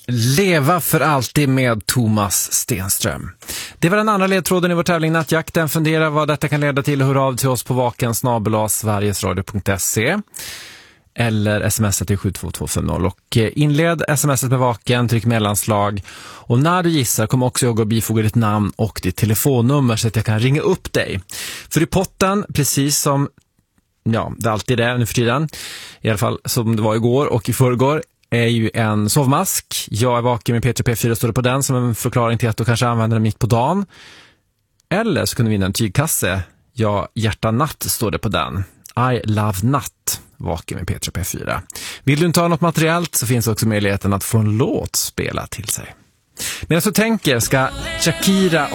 Leva för alltid med Thomas Stenström. Det var den andra ledtråden i vår tävling Nattjakten. Fundera vad detta kan leda till. Hör av till oss på vaken@sverigesradio.se eller smsa till 72250 och inled smset med Vaken, tryck mellanslag, och när du gissar kom också jag att bifoga ditt namn och ditt telefonnummer så att jag kan ringa upp dig. För i potten, precis som det alltid är nu för tiden, i alla fall som det var igår och i förrgår, är ju en sovmask. Jag är vaken med P3 P4, står det på den som en förklaring till att du kanske använder den mitt på dagen. Eller så kunde vi vinna en tygkasse. Hjärta natt står det på den. I love natt, vaken med P3 P4. Vill du inte ha något materiellt så finns också möjligheten att få en låt spela till sig. Men jag så tänker ska Shakira